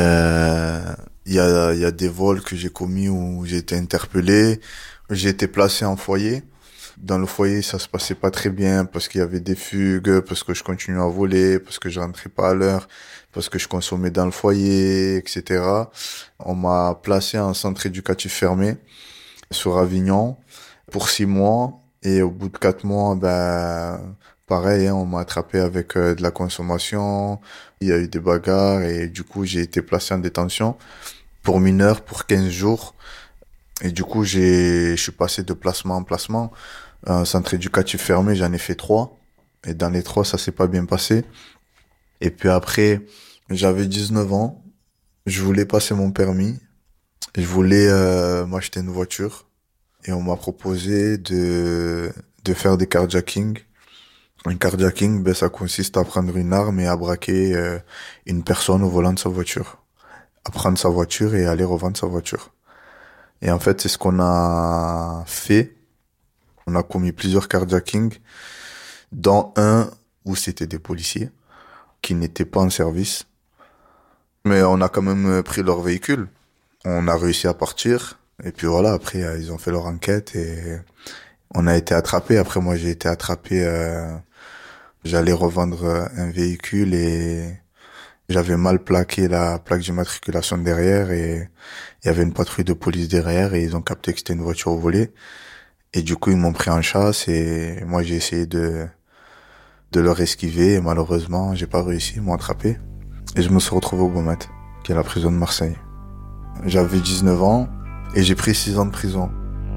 Euh, il y a des vols que j'ai commis où j'ai été interpellé. J'ai été placé en foyer. Dans le foyer, ça se passait pas très bien parce qu'il y avait des fugues, parce que je continuais à voler, parce que je rentrais pas à l'heure, parce que je consommais dans le foyer, etc. On m'a placé en centre éducatif fermé sur Avignon pour 6 mois. Et au bout de 4 mois, ben, pareil, hein, on m'a attrapé avec de la consommation. Il y a eu des bagarres et du coup, j'ai été placé en détention pour mineurs pour 15 jours. Et du coup, je suis passé de placement en placement. Un centre éducatif fermé, j'en ai fait 3. Et dans les 3, ça s'est pas bien passé. Et puis après, j'avais 19 ans. Je voulais passer mon permis. Je voulais m'acheter une voiture. Et on m'a proposé de faire des carjackings. Un carjacking, ben, ça consiste à prendre une arme et à braquer une personne au volant de sa voiture. À prendre sa voiture et aller revendre sa voiture. Et en fait, c'est ce qu'on a fait. On a commis plusieurs carjackings, dont un où c'était des policiers qui n'étaient pas en service. Mais on a quand même pris leur véhicule. On a réussi à partir. Et puis voilà, après, ils ont fait leur enquête et on a été attrapés. Après, moi, j'ai été attrapé. J'allais revendre un véhicule et j'avais mal plaqué la plaque d'immatriculation derrière et il y avait une patrouille de police derrière et ils ont capté que c'était une voiture volée. Et du coup, ils m'ont pris en chasse et moi, j'ai essayé de leur esquiver et malheureusement, j'ai pas réussi, ils m'ont attrapé. Et je me suis retrouvé au Beaumet, qui est la prison de Marseille. J'avais 19 ans et j'ai pris 6 ans de prison.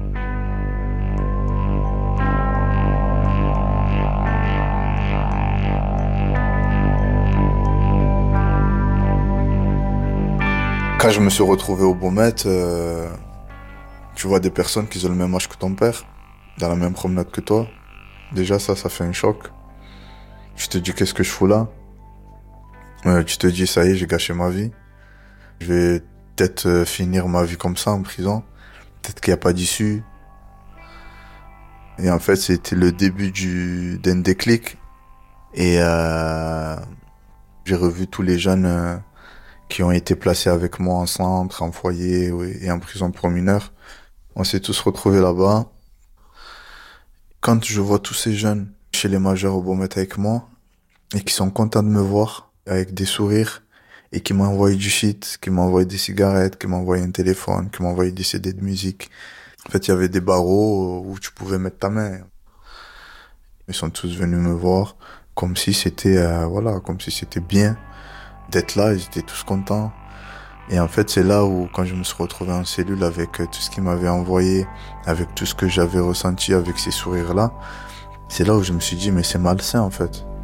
Quand je me suis retrouvé au Beaumet, tu vois des personnes qui ont le même âge que ton père, dans la même promenade que toi. Déjà, ça fait un choc. Tu te dis, qu'est-ce que je fous là? Tu te dis, ça y est, j'ai gâché ma vie. Je vais peut-être finir ma vie comme ça en prison. Peut-être qu'il n'y a pas d'issue. Et en fait, c'était le début d'un déclic. Et j'ai revu tous les jeunes qui ont été placés avec moi en centre, en foyer et en prison pour mineurs. On s'est tous retrouvés là-bas. Quand je vois tous ces jeunes chez les majeurs au Beaumet avec moi et qui sont contents de me voir avec des sourires et qui m'envoient du shit, qui m'envoient des cigarettes, qui m'envoient un téléphone, qui m'envoient des CD de musique. En fait, il y avait des barreaux où tu pouvais mettre ta main. Ils sont tous venus me voir comme si c'était comme si c'était bien d'être là, ils étaient tous contents. Et en fait, c'est là où, quand je me suis retrouvé en cellule avec tout ce qu'ils m'avaient envoyé, avec tout ce que j'avais ressenti avec ces sourires-là, c'est là où je me suis dit, mais c'est malsain, en fait.